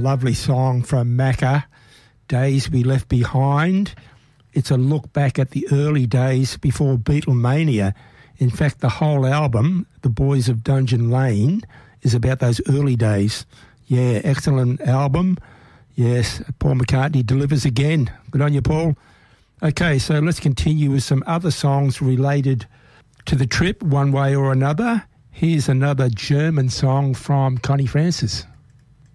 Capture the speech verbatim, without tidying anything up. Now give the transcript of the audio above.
lovely song from Macca, Days We Left Behind. It's a look back at the early days before Beatlemania. In fact, the whole album, The Boys of Dungeon Lane, is about those early days. Yeah, excellent album. Yes, Paul McCartney delivers again. Good on you, Paul. Okay, so let's continue with some other songs related to the trip one way or another. Here's another German song from Connie Francis.